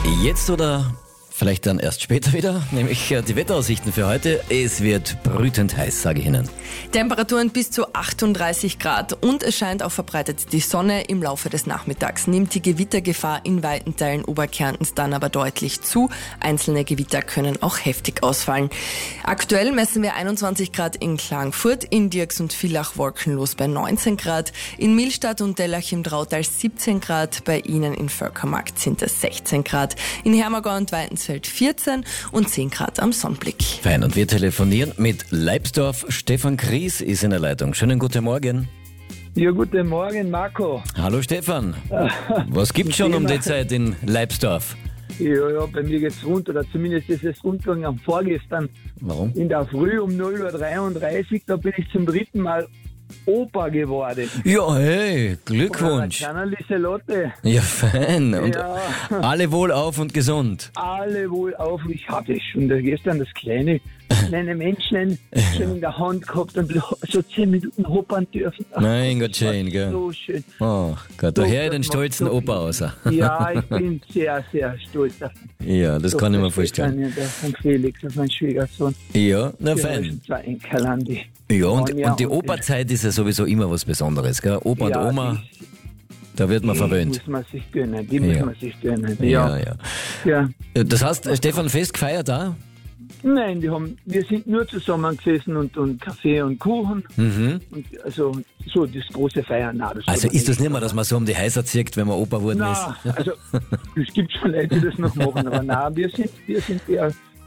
Jetzt oder vielleicht dann erst später wieder, nämlich die Wetteraussichten für heute. Es wird brütend heiß, sage ich Ihnen. Temperaturen bis zu 38 Grad und es scheint auch verbreitet die Sonne. Im Laufe des Nachmittags nimmt die Gewittergefahr in weiten Teilen Oberkärntens dann aber deutlich zu. Einzelne Gewitter können auch heftig ausfallen. Aktuell messen wir 21 Grad in Klagenfurt, in Dirks und Villach wolkenlos bei 19 Grad, in Millstatt und Dellach im Drautal 17 Grad, bei Ihnen in Völkermarkt sind es 16 Grad, in Hermagau und Weidensfeld 14 und 10 Grad am Sonnenblick. Fein, und wir telefonieren mit Leibsdorf. Stefan Kries ist in der Leitung. Schönen guten Morgen. Ja, guten Morgen, Marco. Hallo Stefan. Was gibt's schon um die Zeit in Leibsdorf? Ja, bei mir geht's rund, oder zumindest ist es rundgegangen am vorgestern. Warum? In der Früh um 0:33 Uhr, da bin ich zum dritten Mal Opa geworden. Ja, hey, Glückwunsch. Kleiner Lieselotte. Ja, fein. Und Ja. alle wohlauf und gesund. Alle wohl auf. Ich hatte schon gestern das kleine Männchen schon in der Hand gehabt und so 10 Minuten hoppern dürfen. Ach, Mein Gott, das war schön, gell? So schön. Oh Gott, da höre ich den stolzen Opa aus. Ja, ich bin sehr, sehr stolz auf Ja, das kann ich mir vorstellen. Von Felix, auf meinen Schwiegersohn. Ja, na Die fein. haben zwei Enkel an die. Ja, und die und Operzeit ist ja sowieso immer was Besonderes, gell? Opa und Oma, da wird man verwöhnt. Muss man sich gönnen, die muss man sich gönnen. Ja. Ja. Das heißt, Stefan, fest gefeiert da? Nein, wir sind nur zusammen gesessen und Kaffee und Kuchen. Mhm. Und also so das große Feiern. Nein, das Also soll man ist das nicht nicht mehr, dass man so um die Häuser zieht, wenn man Opa geworden machen. ist? Also es gibt schon Leute, die das noch machen, aber nein, wir sind eher,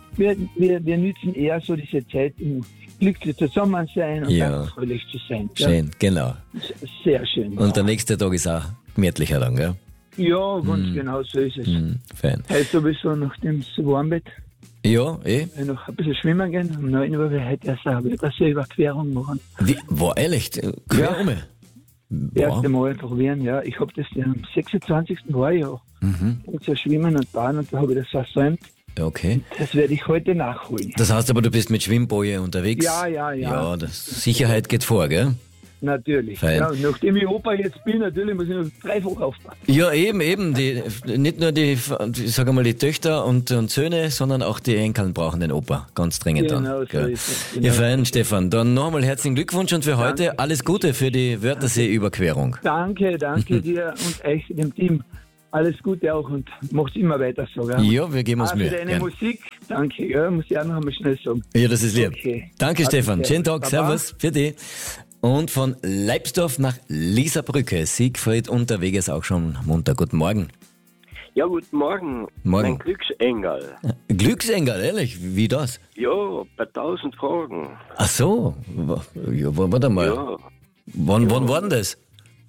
wir nützen eher so diese Zeit, um glücklich zusammen sein und Ja. ganz fröhlich zu sein. Ja. Schön, genau. Sehr schön. Und der nächste Tag ist auch gemütlicher dann, gell? Ja, ganz genau so ist es. Fein. Heute sowieso, nachdem es so warm wird, Ja, noch ein bisschen schwimmen gehen. Um 9 Uhr will ich heute erst eine Überquerung machen. Wie, war ehrlich? Quer um? Erste Mal probieren, ja. Ich habe das am 26. war ja. Und so schwimmen und baden und da habe ich das versäumt. Okay. Das werde ich heute nachholen. Das heißt aber, du bist mit Schwimmboje unterwegs? Ja. Ja, Sicherheit geht vor, gell? Natürlich. Fein. Ja, und nachdem ich Opa jetzt bin, natürlich muss ich noch dreifach aufpassen. Ja, eben. Nicht nur die Töchter und Söhne, sondern auch die Enkeln brauchen den Opa. Ganz dringend dann. Genau, so Gell? ist es. Ja, Genau. fein, Stefan. Dann nochmal herzlichen Glückwunsch und für heute alles Gute für die Wörthersee-Überquerung. Danke dir und euch, dem Team. Alles Gute auch und macht's immer weiter so. Gell? Ja, wir geben uns Für Mühe. deine Gern. Musik, danke. Ja, muss ich auch noch einmal schnell sagen. Ja, das ist lieb. Okay. Danke, Also, Stefan. Schönen Tag. Baba. Servus. Für dich. Und von Leibsdorf nach Lieserbrücke. Siegfried unterwegs auch schon munter. Guten Morgen. Ja, guten Morgen. Morgen. Mein Glücksengel. Glücksengel, ehrlich? Wie das? Ja, bei 1000 Fragen. Ach so. Ja, warte mal. Ja. Wann war denn das?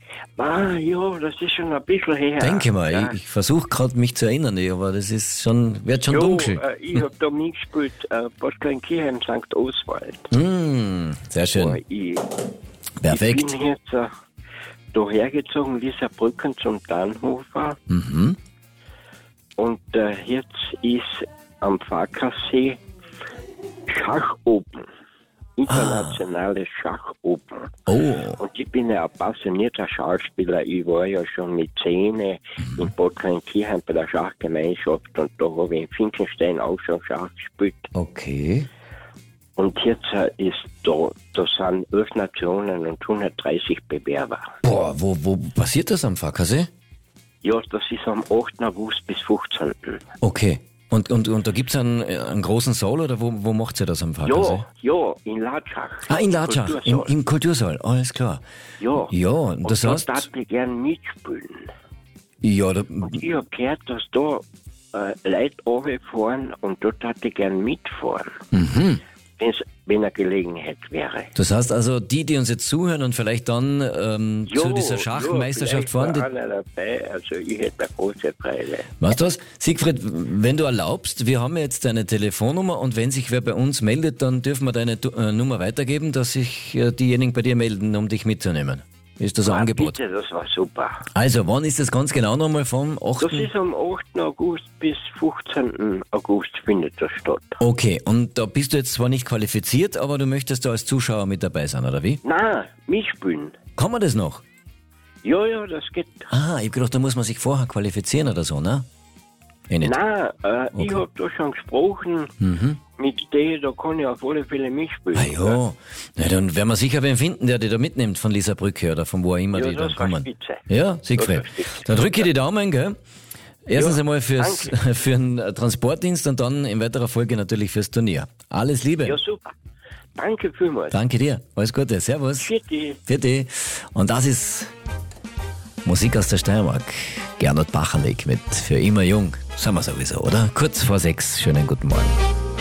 Ja, das ist schon ein bisschen her. Denke mal, Ja. ich versuche gerade mich zu erinnern, aber das ist wird schon Jo, dunkel. Ich habe da mitgespielt, Bad Kleinkirchen, St. Oswald. Sehr Aber schön. Ich Perfekt. bin jetzt da hergezogen, Lieserbrücken zum Dannhofer. Mhm. Und jetzt ist am Farkassee Schachopen. Internationales Schachopen. Oh, Und ich bin ja ein passionierter Schachspieler. Ich war ja schon mit 10 in Bad Kleinkirchen bei der Schachgemeinschaft und da habe ich in Finkenstein auch schon Schach gespielt. okay. Und jetzt ist da sind 11 Nationen und 130 Bewerber. Boah, wo passiert das am Fackersee? Ja, das ist am 8. August bis 15. Okay. Und da gibt es einen großen Saal oder wo macht ihr das am Fackersee? Ja, in Latschach. Ah, in Latschach, im Kultursaal, alles klar. Ja. Ja, Und das da heißt, darf ich gern mitspielen. ja, Und ich habe gehört, dass da Leute runterfahren und dort hätte ich gern mitfahren. Wenn eine Gelegenheit wäre. das heißt also, die uns jetzt zuhören und vielleicht dann zu dieser Schachmeisterschaft fahren, Ja, einer dabei, also ich hätte eine große Freude. weißt du was? Siegfried, wenn du erlaubst, wir haben jetzt deine Telefonnummer und wenn sich wer bei uns meldet, dann dürfen wir deine Nummer weitergeben, dass sich diejenigen bei dir melden, um dich mitzunehmen. Ist das ein Angebot? Bitte, das war super. Also, wann ist das ganz genau nochmal vom 8.? Das ist am 8. August bis 15. August findet das statt. Okay, und da bist du jetzt zwar nicht qualifiziert, aber du möchtest da als Zuschauer mit dabei sein, oder wie? Nein, mitspielen. Kann man das noch? Ja, das geht. Ah, ich hab gedacht, da muss man sich vorher qualifizieren oder so, ne? nicht? Nein, Okay. ich habe da schon gesprochen mit dir, da kann ich auf alle Fälle mitspielen. Ah ja, na, dann werden wir sicher wen finden, der dich da mitnimmt von Lisa Brücke oder von wo auch immer Ja, die dann das war kommen. spitze. Ja, Siegfried. Das war spitze. Dann drücke ich die Daumen, gell? Erstens Ja, einmal für den Transportdienst und dann in weiterer Folge natürlich fürs Turnier. Alles Liebe. Ja, super. Danke vielmals. Danke dir. Alles Gute. Servus. Vierte. Vierte. Und das ist Musik aus der Steiermark. Gernot Bacherlik mit Für immer jung. Sind wir sowieso, oder? Kurz vor 6. Schönen guten Morgen.